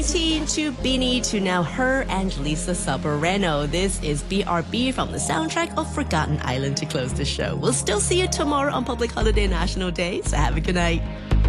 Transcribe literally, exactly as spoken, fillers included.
nineteen to Beanie to now her and Lisa Saboreno. This is B R B from the soundtrack of Forgotten Island to close the show. We'll still see you tomorrow on Public Holiday National Day, so have a good night.